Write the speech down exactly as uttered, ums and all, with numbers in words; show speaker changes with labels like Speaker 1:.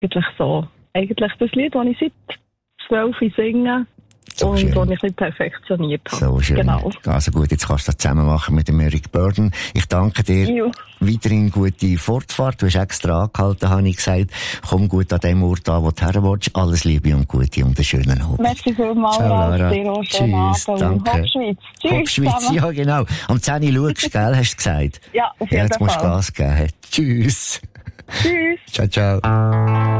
Speaker 1: eigentlich so. Eigentlich das Lied, das ich seit zwölf singe
Speaker 2: so
Speaker 1: und
Speaker 2: schön.
Speaker 1: das ich ein bisschen perfektioniert habe.
Speaker 2: So schön.
Speaker 1: Genau.
Speaker 2: Also gut, jetzt kannst du das zusammen machen mit dem Eric Burdon. Ich danke dir.
Speaker 1: Jo.
Speaker 2: Weiterhin gute Fortfahrt. Du hast extra angehalten, habe ich gesagt. Komm gut an dem Ort an, wo du her willst. Alles Liebe und Gute und einen schönen Abend.
Speaker 1: Merci vielmals,
Speaker 2: Ciao, Lara.
Speaker 1: dir auch schönen
Speaker 2: Tschüss,
Speaker 1: Abend.
Speaker 2: danke.
Speaker 1: Hopschwitz. Tschüss
Speaker 2: Hopschwitz,
Speaker 1: zusammen.
Speaker 2: ja genau. Am zehn Uhr schaust du, gell, hast du gesagt?
Speaker 1: Ja, auf
Speaker 2: Ja,
Speaker 1: jeden
Speaker 2: jetzt musst du
Speaker 1: Fall.
Speaker 2: Gas geben. Tschüss.
Speaker 1: Tschüss.
Speaker 2: Ciao, ciao.